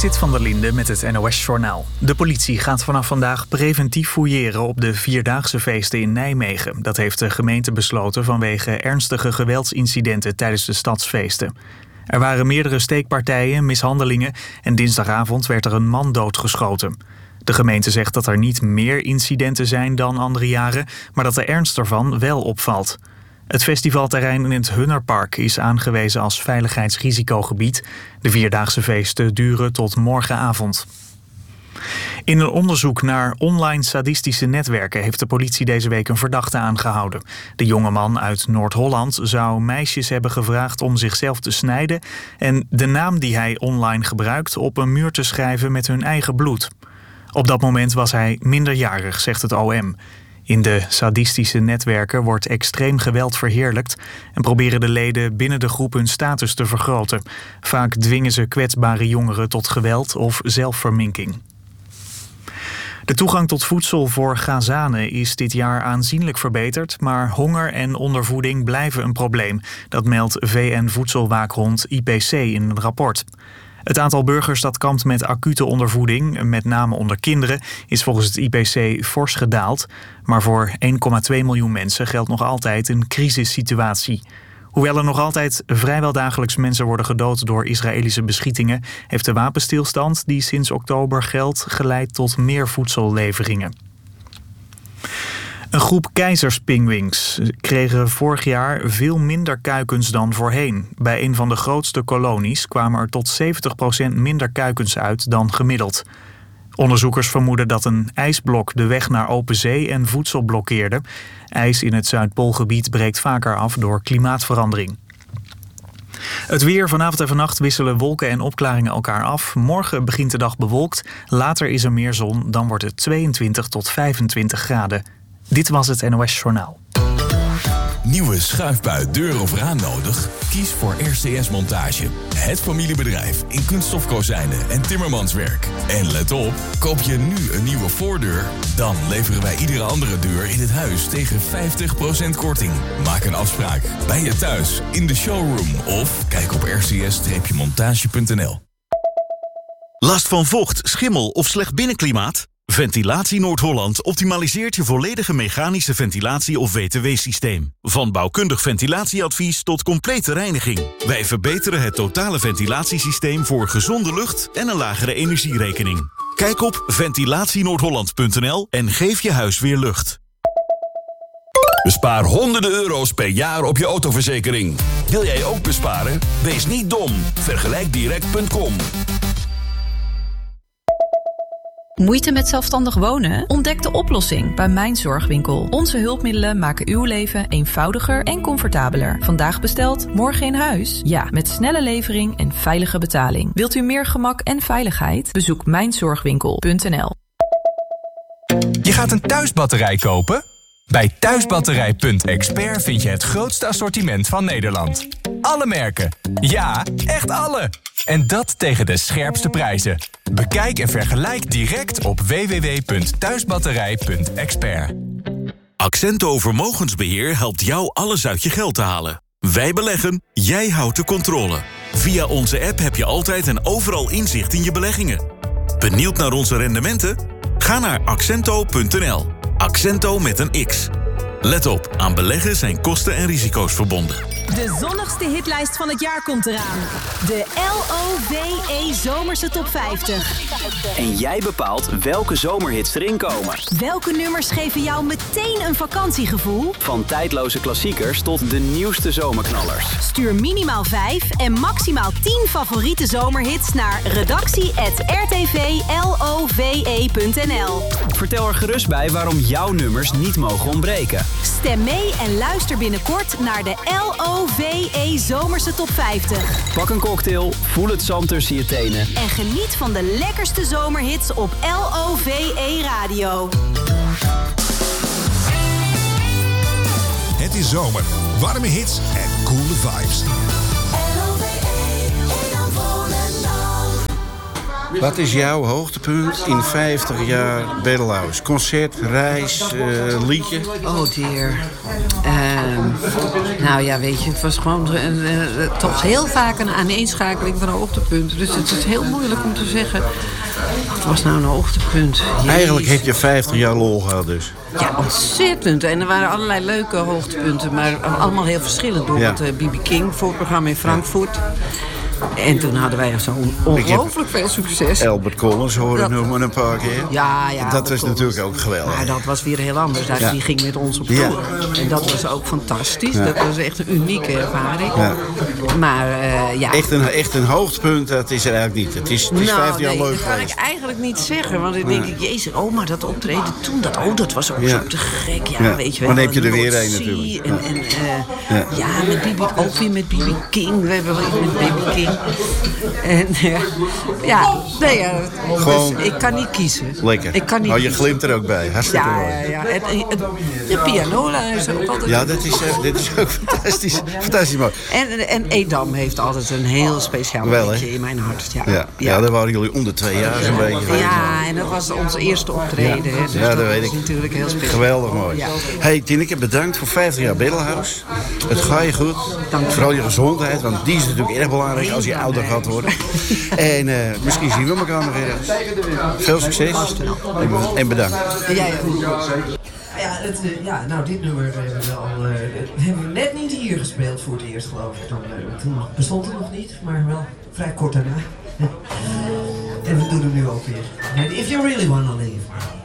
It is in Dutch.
Zit van der Linde met het NOS-journaal. De politie gaat vanaf vandaag preventief fouilleren op de Vierdaagse feesten in Nijmegen. Dat heeft de gemeente besloten vanwege ernstige geweldsincidenten tijdens de stadsfeesten. Er waren meerdere steekpartijen, mishandelingen en dinsdagavond werd er een man doodgeschoten. De gemeente zegt dat er niet meer incidenten zijn dan andere jaren, maar dat de ernst ervan wel opvalt. Het festivalterrein in het Hunnerpark is aangewezen als veiligheidsrisicogebied. De Vierdaagse feesten duren tot morgenavond. In een onderzoek naar online sadistische netwerken heeft de politie deze week een verdachte aangehouden. De jongeman uit Noord-Holland zou meisjes hebben gevraagd om zichzelf te snijden en de naam die hij online gebruikt op een muur te schrijven met hun eigen bloed. Op dat moment was hij minderjarig, zegt het OM. In de sadistische netwerken wordt extreem geweld verheerlijkt en proberen de leden binnen de groep hun status te vergroten. Vaak dwingen ze kwetsbare jongeren tot geweld of zelfverminking. De toegang tot voedsel voor Gazanen is dit jaar aanzienlijk verbeterd, maar honger en ondervoeding blijven een probleem. Dat meldt VN-voedselwaakhond IPC in een rapport. Het aantal burgers dat kampt met acute ondervoeding, met name onder kinderen, is volgens het IPC fors gedaald. Maar voor 1,2 miljoen mensen geldt nog altijd een crisissituatie. Hoewel er nog altijd vrijwel dagelijks mensen worden gedood door Israëlische beschietingen, heeft de wapenstilstand die sinds oktober geldt geleid tot meer voedselleveringen. Een groep keizerspinguïns kregen vorig jaar veel minder kuikens dan voorheen. Bij een van de grootste kolonies kwamen er tot 70% minder kuikens uit dan gemiddeld. Onderzoekers vermoeden dat een ijsblok de weg naar open zee en voedsel blokkeerde. IJs in het Zuidpoolgebied breekt vaker af door klimaatverandering. Het weer. Vanavond en vannacht wisselen wolken en opklaringen elkaar af. Morgen begint de dag bewolkt. Later is er meer zon. Dan wordt het 22 tot 25 graden. Dit was het NOS Journaal. Nieuwe schuifbui, deur of raam nodig? Kies voor RCS Montage. Het familiebedrijf in kunststofkozijnen en timmermanswerk. En let op, koop je nu een nieuwe voordeur, dan leveren wij iedere andere deur in het huis tegen 50% korting. Maak een afspraak bij je thuis, in de showroom of kijk op rcs-montage.nl. Last van vocht, schimmel of slecht binnenklimaat? Ventilatie Noord-Holland optimaliseert je volledige mechanische ventilatie- of WTW-systeem. Van bouwkundig ventilatieadvies tot complete reiniging. Wij verbeteren het totale ventilatiesysteem voor gezonde lucht en een lagere energierekening. Kijk op ventilatienoordholland.nl en geef je huis weer lucht. Bespaar honderden euro's per jaar op je autoverzekering. Wil jij ook besparen? Wees niet dom. Vergelijkdirect.com. Moeite met zelfstandig wonen? Ontdek de oplossing bij Mijn Zorgwinkel. Onze hulpmiddelen maken uw leven eenvoudiger en comfortabeler. Vandaag besteld, morgen in huis? Ja, met snelle levering en veilige betaling. Wilt u meer gemak en veiligheid? Bezoek mijnzorgwinkel.nl. Je gaat een thuisbatterij kopen? Bij Thuisbatterij.expert vind je het grootste assortiment van Nederland. Alle merken. Ja, echt alle. En dat tegen de scherpste prijzen. Bekijk en vergelijk direct op www.thuisbatterij.expert. Accento Vermogensbeheer helpt jou alles uit je geld te halen. Wij beleggen, jij houdt de controle. Via onze app heb je altijd en overal inzicht in je beleggingen. Benieuwd naar onze rendementen? Ga naar accento.nl. Accento met een X. Let op, aan beleggen zijn kosten en risico's verbonden. De zonnigste hitlijst van het jaar komt eraan. De LOVE Zomerse Top 50. En jij bepaalt welke zomerhits erin komen. Welke nummers geven jou meteen een vakantiegevoel? Van tijdloze klassiekers tot de nieuwste zomerknallers. Stuur minimaal 5 en maximaal 10 favoriete zomerhits naar redactie@rtvlove.nl. Vertel er gerust bij waarom jouw nummers niet mogen ontbreken. Stem mee en luister binnenkort naar de LOVE Zomerse Top 50. Pak een cocktail, voel het zand tussen je tenen. En geniet van de lekkerste zomerhits op LOVE Radio. Het is zomer, warme hits en coole vibes. Wat is jouw hoogtepunt in 50 jaar Bedelhuis? Concert, reis, liedje? Oh dear. Nou ja, weet je, het was gewoon toch heel vaak een aaneenschakeling van hoogtepunten. Dus het is heel moeilijk om te zeggen, wat was nou een hoogtepunt? Jezus. Eigenlijk heb je 50 jaar lol gehad dus. Ja, ontzettend. En er waren allerlei leuke hoogtepunten, maar allemaal heel verschillend. Bijvoorbeeld B.B. King, voorprogramma in Frankfurt. En toen hadden wij zo ongelooflijk veel succes. Albert Collins hoorde noemen een paar keer. Ja, dat was natuurlijk ook geweldig. Maar dat was weer heel anders. Die ging met ons op tour. Ja. En dat was ook fantastisch. Ja. Dat was echt een unieke ervaring. Ja. Maar Echt een hoogtepunt, dat is er eigenlijk niet. Het is 15 jaar leuk dat kan ik eigenlijk niet zeggen. Want dan denk ik, jezus, maar dat optreden toen, dat was ook zo te gek. Ja, weet je wel. Dan heb je er weer een natuurlijk. Ook weer met B.B. King. We hebben wel met B.B. King. En gewoon, dus ik kan niet kiezen. Lekker. Ik kan niet je glimt er ook bij. Hartstikke mooi. Ja. De pianola is ook altijd... Ja, dit is ook fantastisch mooi. En Edam heeft altijd een heel speciaal plekje in mijn hart. Ja, daar waren jullie onder 2 jaar zo'n beetje. Ja, en dat was ons eerste optreden. Ja, dus dat weet ik. Natuurlijk heel speciaal. Geweldig mooi. Ja. Hey Tineke, bedankt voor 50 jaar Bedelhuis. Het gaat je goed. Dank je. Vooral je gezondheid, want die is natuurlijk erg belangrijk als je ouder gaat worden. En misschien zien we elkaar nog ergens. Veel succes en bedankt. Dit nummer hebben we net niet hier gespeeld voor het eerst, geloof ik. Toen bestond het nog niet, maar wel vrij kort daarna. En we doen hem nu ook weer. If you really wanna leave.